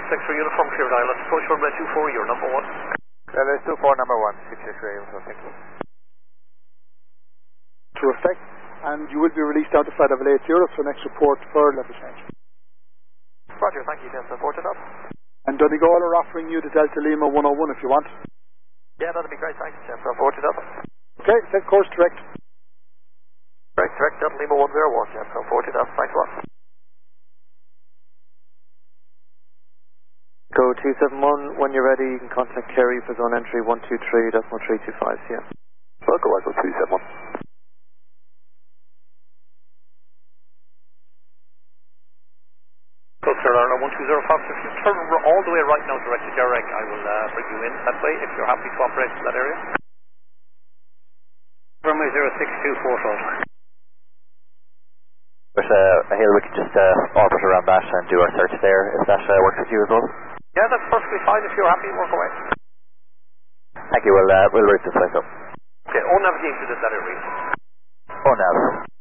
X-ray uniform clear dial. Let's approach runway 24, you're number 1. Level 24, number 1, 6 X-ray uniform, thank you. To effect, and you will be released down to flight level 80 for next report for level change. Roger, thank you, Jensen. Reported up. And Donegal are offering you the Delta Lima 101 if you want. Yeah, that'd be great, thanks, Jensen. Reported up. Okay, set course direct. Direct, Delta Lima 101, Jensen. Reported up. Thanks a lot. Go 271, when you're ready, you can contact Kerry for zone entry 123.325, yeah. Go Echo 271. Go Carolina 1205, if you turn all the way right now directed direct, I will bring you in that way if you're happy to operate in that area. Runway 0624 total. With a hill, we can just orbit around that and do our search there, if that works with you as well. Yeah, that's perfectly fine. If you're happy, work away. Thank you, we'll route this place up. Okay, all navigation in that area. Oh, now.